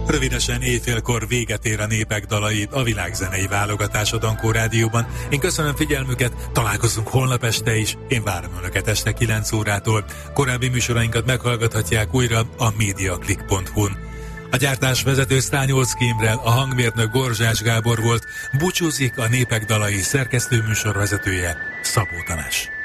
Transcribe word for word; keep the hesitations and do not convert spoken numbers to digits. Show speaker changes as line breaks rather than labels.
Rövidesen éjfélkor véget ér a Népek dalai, a világzenei válogatás a Dankó Rádióban. Én köszönöm figyelmüket, találkozunk holnap este is, én várom Önöket este kilenc órától. Korábbi műsorainkat meghallgathatják újra a mediaclick pont hu-n. A gyártás vezető Sztányolszky Imre, a hangmérnök Gorzsás Gábor volt, búcsúzik a Népek dalai szerkesztő műsorvezetője, Szabó Tamás.